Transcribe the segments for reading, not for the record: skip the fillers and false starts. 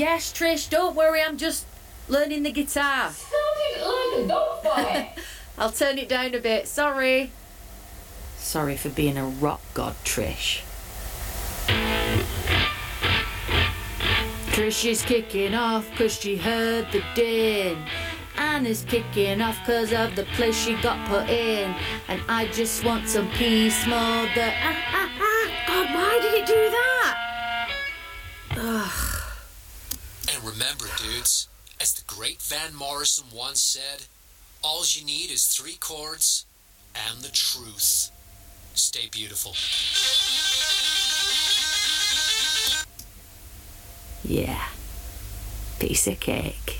Yes, Trish, don't worry, I'm just learning the guitar. Sounded like a dog fight. I'll turn it down a bit, sorry. Sorry for being a rock god, Trish. Trish is kicking off 'cause she heard the din. Anna's kicking off 'cause of the place she got put in. And I just want some peace more than... God, why did it do that? Ugh. And remember, dudes, as the great Van Morrison once said, all you need is 3 chords and the truth. Stay beautiful. Yeah. Piece of cake.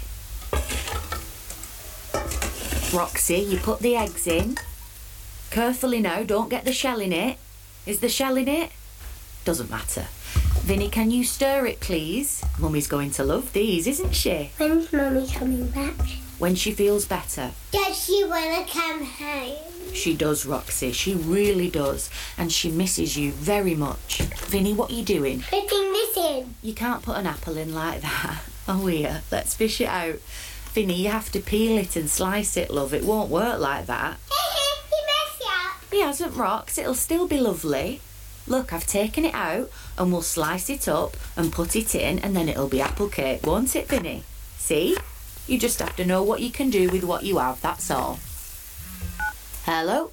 Roxy, you put the eggs in. Carefully now, don't get the shell in it. Is the shell in it? Doesn't matter. Vinny, can you stir it, please? Mummy's going to love these, isn't she? When's Mummy coming back? When she feels better. Does she want to come home? She does, Roxy. She really does. And she misses you very much. Vinny, what are you doing? Putting this in. You can't put an apple in like that. Oh, here, let's fish it out. Vinny, you have to peel it and slice it, love. It won't work like that. He messed up. He hasn't, Rox. It'll still be lovely. Look, I've taken it out and we'll slice it up and put it in and then it'll be apple cake, won't it, Vinny? See? You just have to know what you can do with what you have, that's all. Hello?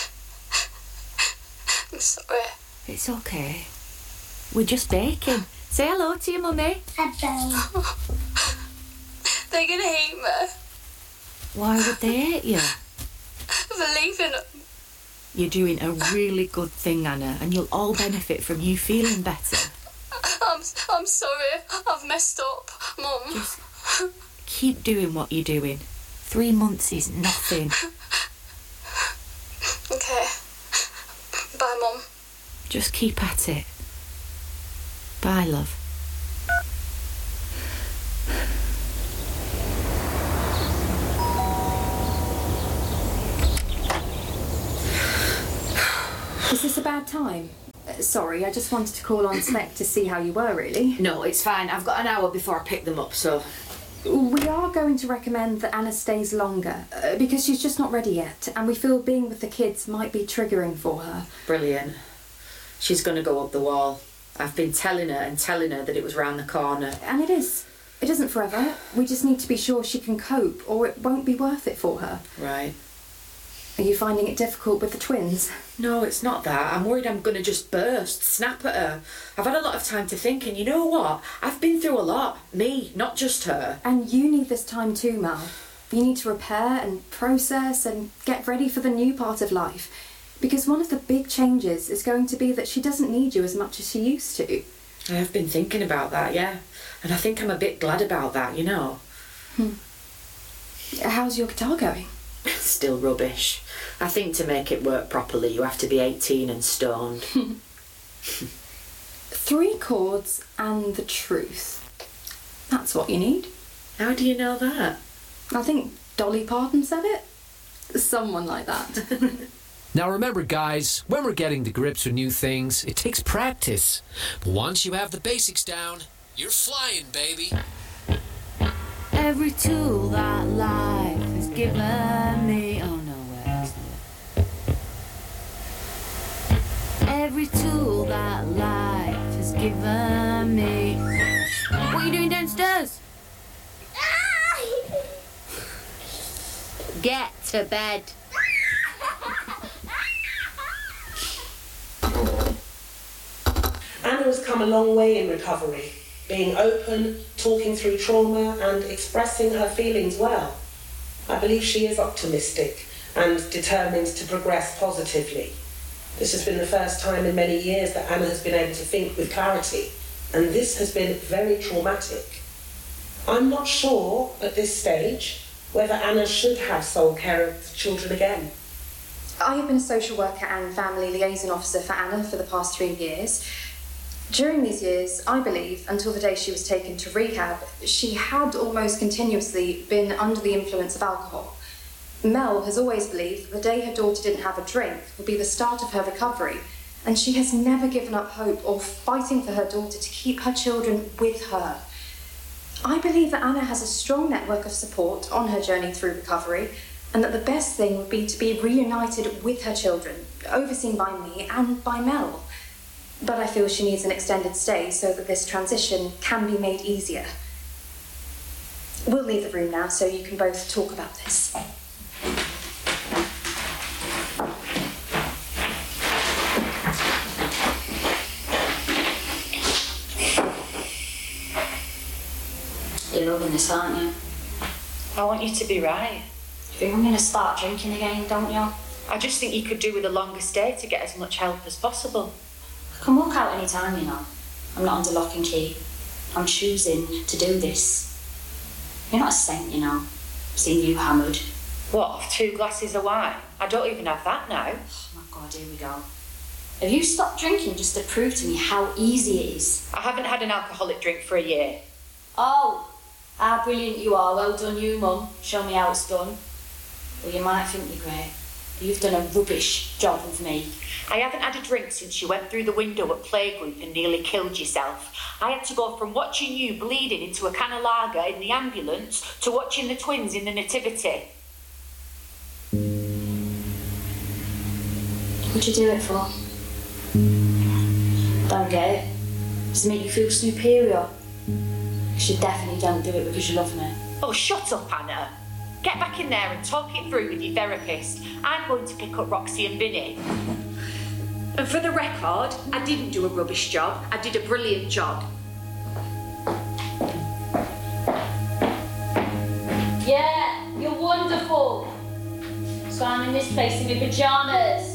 I'm sorry. It's okay. We're just baking. Say hello to your mummy. Hello. They're gonna hate me. Why would they hate you? For leaving them. You're doing a really good thing, Anna, and you'll all benefit from you feeling better. I'm sorry. I've messed up, Mum. Just keep doing what you're doing. 3 months is nothing. Okay. Bye, Mum. Just keep at it. Bye, love. Is this a bad time? Sorry, I just wanted to call on Spec to see how you were, really. No, it's fine. I've got an hour before I pick them up, so... We are going to recommend that Anna stays longer, because she's just not ready yet, and we feel being with the kids might be triggering for her. Brilliant. She's going to go up the wall. I've been telling her that it was round the corner. And it is. It isn't forever. We just need to be sure she can cope, or it won't be worth it for her. Right. Are you finding it difficult with the twins? No, it's not that. I'm worried I'm going to just burst, snap at her. I've had a lot of time to think, and you know what? I've been through a lot. Me, not just her. And you need this time too, Mal. You need to repair and process and get ready for the new part of life. Because one of the big changes is going to be that she doesn't need you as much as she used to. I have been thinking about that, yeah. And I think I'm a bit glad about that, you know. How's your guitar going? Still rubbish. I think to make it work properly, you have to be 18 and stoned. 3 chords and the truth. That's what you need. How do you know that? I think Dolly Parton said it. Someone like that. Now remember, guys, when we're getting to grips with new things, it takes practice. But once you have the basics down, you're flying, baby. Every tool that life has given me... Oh, no, wait. Every tool that life has given me... What are you doing downstairs? Get to bed. Anna has come a long way in recovery, being open, talking through trauma and expressing her feelings well. I believe she is optimistic and determined to progress positively. This has been the first time in many years that Anna has been able to think with clarity, and this has been very traumatic. I'm not sure at this stage whether Anna should have sole care of the children again. I have been a social worker and family liaison officer for Anna for the past 3 years. During these years, I believe, until the day she was taken to rehab, she had almost continuously been under the influence of alcohol. Mel has always believed that the day her daughter didn't have a drink would be the start of her recovery, and she has never given up hope or fighting for her daughter to keep her children with her. I believe that Anna has a strong network of support on her journey through recovery, and that the best thing would be to be reunited with her children, overseen by me and by Mel. But I feel she needs an extended stay so that this transition can be made easier. We'll leave the room now so you can both talk about this. You're loving this, aren't you? I want you to be right. You think I'm going to start drinking again, don't you? I just think you could do with a longer stay to get as much help as possible. I can walk out any time, you know. I'm not under lock and key. I'm choosing to do this. You're not a saint, you know. I've seen you hammered. What, off 2 glasses of wine? I don't even have that now. Oh my God, here we go. Have you stopped drinking just to prove to me how easy it is? I haven't had an alcoholic drink for a year. Oh, how brilliant you are. Well done you, Mum. Show me how it's done. Well, you might think you're great. You've done a rubbish job with me. I haven't had a drink since you went through the window at playgroup and nearly killed yourself. I had to go from watching you bleeding into a can of lager in the ambulance to watching the twins in the nativity. What'd you do it for? Don't get it. Does it make you feel superior? You definitely don't do it because you love me. Oh, shut up, Anna. Get back in there and talk it through with your therapist. I'm going to pick up Roxy and Vinny. And for the record, I didn't do a rubbish job. I did a brilliant job. Yeah, you're wonderful. So I'm in this place in my pyjamas.